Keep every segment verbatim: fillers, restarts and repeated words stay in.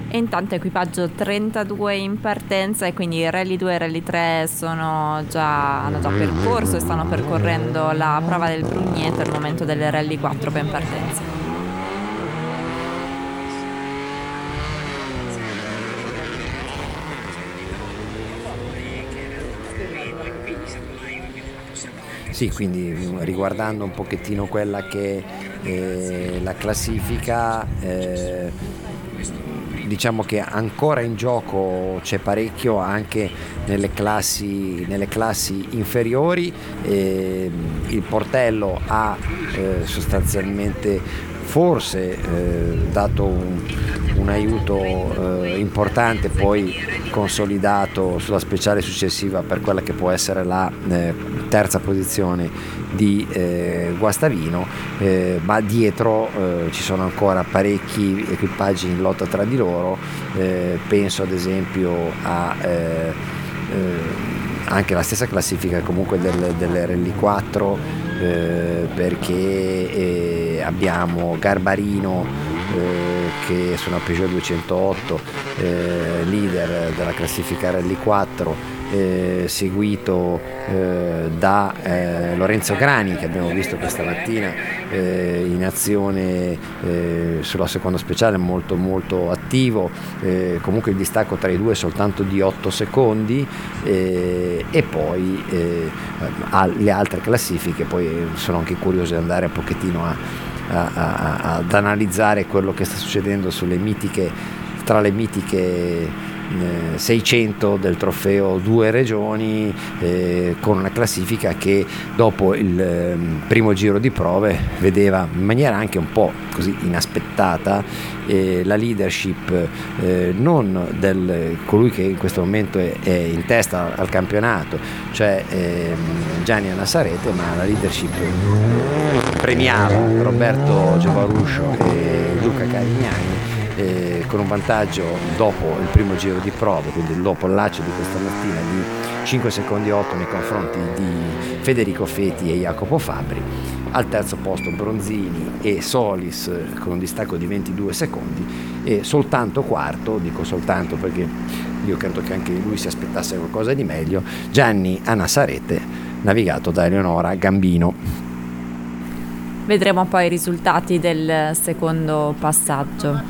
E intanto equipaggio trentadue in partenza, e quindi Rally due e Rally tre sono già, hanno già percorso e stanno percorrendo la prova del Brugneto. È il momento del Rally quattro ben partenza. Sì, quindi riguardando un pochettino quella che è la classifica, eh, diciamo che ancora in gioco c'è parecchio anche nelle classi, nelle classi inferiori. Eh, il Portello ha eh, sostanzialmente forse eh, dato un, un aiuto eh, importante, poi consolidato sulla speciale successiva per quella che può essere la eh, terza posizione di eh, Guastavino, eh, ma dietro eh, ci sono ancora parecchi equipaggi in lotta tra di loro. Eh, penso ad esempio a eh, eh, anche la stessa classifica comunque del, del Rally quattro, eh, perché eh, abbiamo Garbarino eh, che su una Peugeot duecentootto, eh, leader della classifica Rally quattro, eh, seguito eh, da eh, Lorenzo Grani, che abbiamo visto questa mattina eh, in azione eh, sulla seconda speciale, molto molto attivo. Eh, comunque il distacco tra i due è soltanto di otto secondi, eh, e poi eh, le altre classifiche. Poi sono anche curioso di andare un pochettino a, a, a, ad analizzare quello che sta succedendo sulle mitiche, tra le mitiche seicento del trofeo Due Regioni, eh, con una classifica che dopo il eh, primo giro di prove vedeva in maniera anche un po' così inaspettata eh, la leadership eh, non del colui che in questo momento è, è in testa al campionato, cioè eh, Gianni Annasarete, ma la leadership premiava Roberto Giovaruscio e Luca Carignani, Eh, con un vantaggio dopo il primo giro di prove, quindi dopo il laccio di questa mattina, di cinque secondi e otto nei confronti di Federico Feti e Jacopo Fabbri. Al terzo posto Bronzini e Solis con un distacco di ventidue secondi, e soltanto quarto, dico soltanto perché io credo che anche lui si aspettasse qualcosa di meglio, Gianni Annasarete, navigato da Eleonora Gambino. Vedremo poi i risultati del secondo passaggio.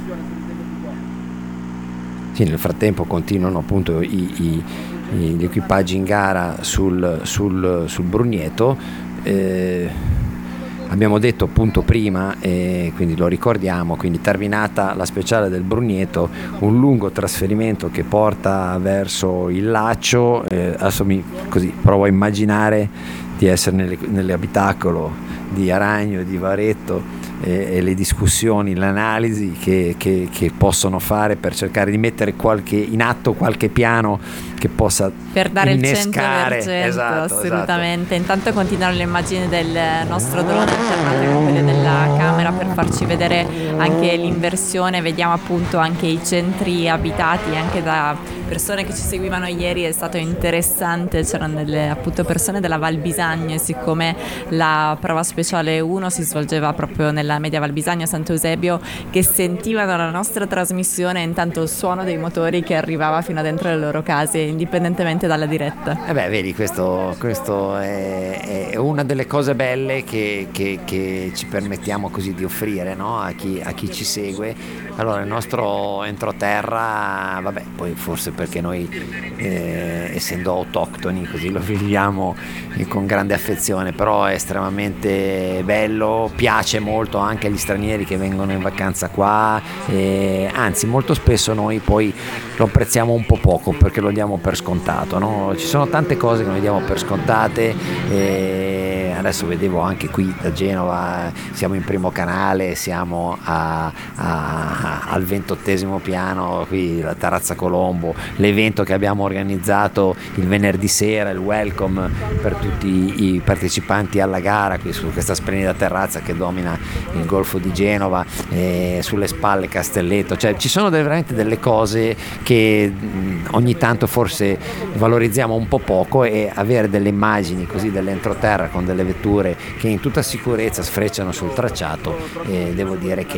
Sì, nel frattempo continuano appunto i, i, gli equipaggi in gara sul, sul, sul Brugneto. Eh, abbiamo detto appunto prima, e quindi lo ricordiamo, quindi terminata la speciale del Brugneto, un lungo trasferimento che porta verso il laccio. Eh, adesso mi, così provo a immaginare di essere nelle, nell'abitacolo di Aragno e di Varetto, e, e le discussioni, l'analisi che, che, che possono fare per cercare di mettere qualche, in atto qualche piano che possa per dare innescare. Il cento per cento, esatto, assolutamente. Esatto. Intanto continuano le immagini del nostro drone alternate con quelle della camera per farci vedere anche l'inversione. Vediamo appunto anche i centri abitati anche da persone che ci seguivano ieri. È stato interessante, c'erano delle appunto persone della Val Bisagno, e siccome la prova speciale uno si svolgeva proprio nella media Val Bisagno Sant'Eusebio, che sentivano la nostra trasmissione e intanto il suono dei motori che arrivava fino a dentro le loro case, indipendentemente dalla diretta. Eh beh, vedi, questo, questo è, è una delle cose belle che, che, che ci permettiamo così di offrire, no? a, chi, a chi ci segue. Allora, il nostro entroterra, vabbè, poi forse perché noi eh, essendo autoctoni così lo viviamo con grande affezione, però è estremamente bello, piace molto anche agli stranieri che vengono in vacanza qua, eh, anzi molto spesso noi poi lo apprezziamo un po' poco perché lo diamo per scontato, no? Ci sono tante cose che noi diamo per scontate, e adesso vedevo anche qui da Genova, siamo in primo canale, siamo a, a, al ventottesimo piano, qui la Terrazza Colombo, l'evento che abbiamo organizzato il venerdì sera, il welcome per tutti i partecipanti alla gara qui su questa splendida terrazza che domina il Golfo di Genova, e sulle spalle Castelletto. Cioè ci sono veramente delle cose che ogni tanto forse valorizziamo un po' poco, e avere delle immagini così dell'entroterra con delle vetture che in tutta sicurezza sfrecciano sul tracciato, e devo dire che